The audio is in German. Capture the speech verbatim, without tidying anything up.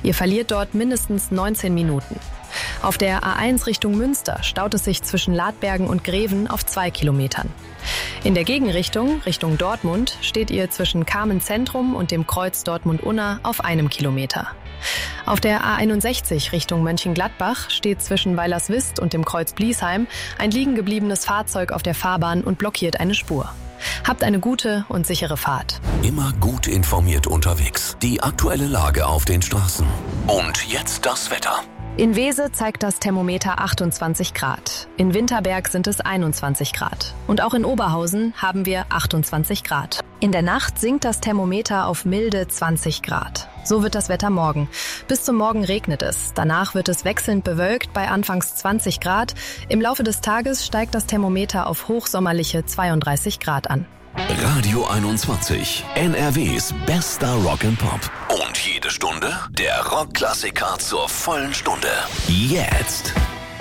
Ihr verliert dort mindestens neunzehn Minuten. Auf der A eins Richtung Münster staut es sich zwischen Ladbergen und Greven auf zwei Kilometern. In der Gegenrichtung, Richtung Dortmund, steht ihr zwischen Kamen Zentrum und dem Kreuz Dortmund-Unna auf einem Kilometer. Auf der A einundsechzig Richtung Mönchengladbach steht zwischen Weilerswist und dem Kreuz Bliesheim ein liegen gebliebenes Fahrzeug auf der Fahrbahn und blockiert eine Spur. Habt eine gute und sichere Fahrt. Immer gut informiert unterwegs. Die aktuelle Lage auf den Straßen. Und jetzt das Wetter. In Wese zeigt das Thermometer achtundzwanzig Grad. In Winterberg sind es einundzwanzig Grad. Und auch in Oberhausen haben wir achtundzwanzig Grad. In der Nacht sinkt das Thermometer auf milde zwanzig Grad. So wird das Wetter morgen. Bis zum Morgen regnet es. Danach wird es wechselnd bewölkt bei anfangs zwanzig Grad. Im Laufe des Tages steigt das Thermometer auf hochsommerliche zweiunddreißig Grad an. Radio einundzwanzig, N R Ws bester Rock and Pop. Und jede Stunde der Rockklassiker zur vollen Stunde. Jetzt